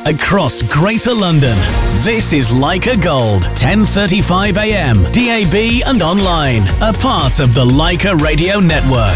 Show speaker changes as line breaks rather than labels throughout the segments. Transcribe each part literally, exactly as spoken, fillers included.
across Greater London. This is Leica Gold, ten thirty-five a m, D A B and online, a part of the Leica Radio Network.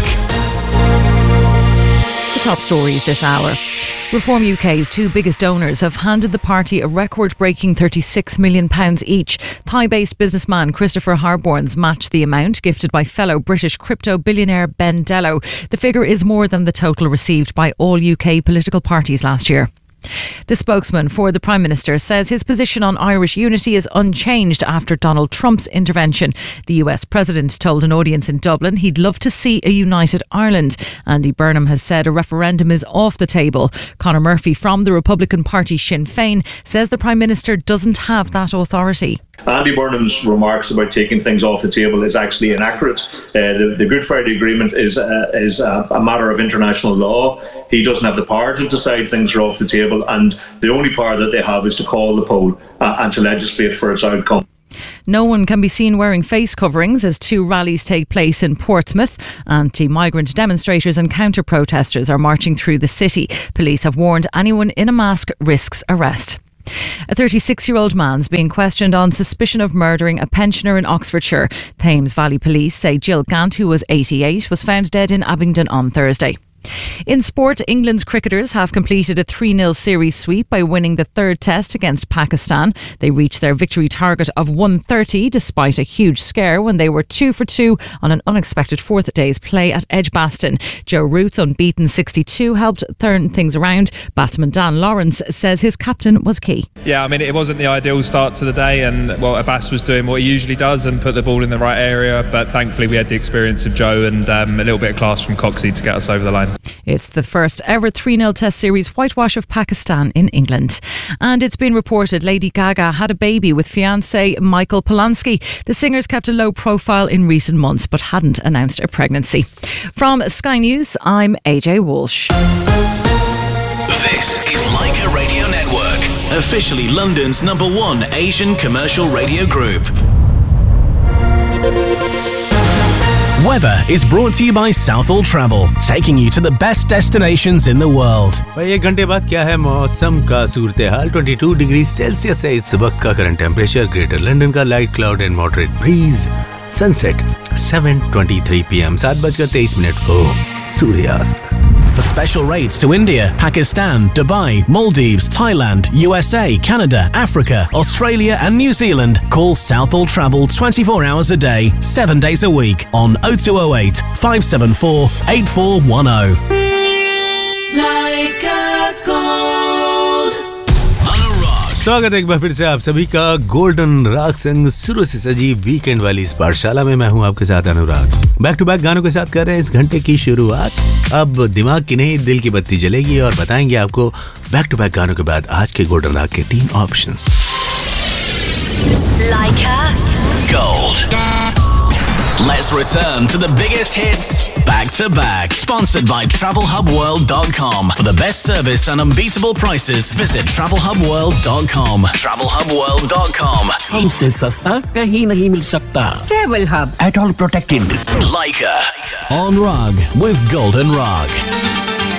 The top stories this hour. Reform U K's two biggest donors have handed the party a record-breaking thirty-six million pounds each. Thai-based businessman Christopher Harborns matched the amount gifted by fellow British crypto billionaire Ben Dello. The figure is more than the total received by all U K political parties last year. The spokesman for the Prime Minister says his position on Irish unity is unchanged after Donald Trump's intervention. The U S President told an audience in Dublin he'd love to see a united Ireland. Andy Burnham has said a referendum is off the table. Conor Murphy from the Republican Party Sinn Féin says the Prime Minister doesn't have that authority.
Andy Burnham's remarks about taking things off the table is actually inaccurate. Uh, the, the Good Friday Agreement is, uh, is a, a matter of international law. He doesn't have the power to decide things are off the table, and the only power that they have is to call the poll uh, and to legislate for its outcome.
No one can be seen wearing face coverings as two rallies take place in Portsmouth. Anti-migrant demonstrators and counter-protesters are marching through the city. Police have warned anyone in a mask risks arrest. A thirty-six-year-old man's being questioned on suspicion of murdering a pensioner in Oxfordshire. Thames Valley Police say Jill Gant, who was eighty-eight, was found dead in Abingdon on Thursday. In sport, England's cricketers have completed a three nil series sweep by winning the third test against Pakistan. They reached their victory target of one thirty despite a huge scare when they were two for two on an unexpected fourth day's play at Edgbaston. Joe Root's unbeaten sixty-two helped turn things around. Batsman Dan Lawrence says his captain was key.
Yeah, I mean, it wasn't the ideal start to the day, and well, Abbas was doing what he usually does and put the ball in the right area, but thankfully we had the experience of Joe and um, a little bit of class from Coxey to get us over the line.
It's the first ever three nil Test Series whitewash of Pakistan in England. And it's been reported Lady Gaga had a baby with fiancé Michael Polanski. The singer's kept a low profile in recent months but hadn't announced a pregnancy. From Sky News, I'm A J Walsh.
This is Leica Radio Network, officially London's number one Asian commercial radio group. Weather is brought to you by Southall Travel, taking you to the best destinations in the world.
भाई एक घंटे बाद क्या है मौसम का सूरत हाल? बाईस degree Celsius है इस वक्त का करंट टेम्परेचर. ग्रेटर लंदन का light cloud and moderate bridge. Sunset सात तेईस पीएम, सात बजकर तेईस मिनट हो सूर्यास्त.
For special rates to India, Pakistan, Dubai, Maldives, Thailand, U S A, Canada, Africa, Australia and New Zealand, call Southall Travel twenty-four hours a day, seven days a week on oh two oh eight, five seven four, eight four one oh.
Leica Gold.
स्वागत है एक बार फिर से आप सभी का golden राग संग शुरू से सजी वीकेंड वाली इस पाठशाला में. मैं हूं आपके साथ अनुराग. बैक टू बैक गानों के साथ कर रहे हैं इस घंटे की शुरुआत. अब दिमाग की नहीं दिल की बत्ती जलेगी और बताएंगे आपको बैक टू बैक गानों के बाद आज के गोल्डन राग के तीन options.
Leica
Gold. Let's return to the biggest hits back to back. Sponsored by travel hub world dot com. For the best service and unbeatable prices, visit travel hub world dot com. travel hub world dot com.
हमसे सस्ता कहीं नहीं मिल सकता. Travel Hub. At all protected.
Leica on Rug with Golden Rug.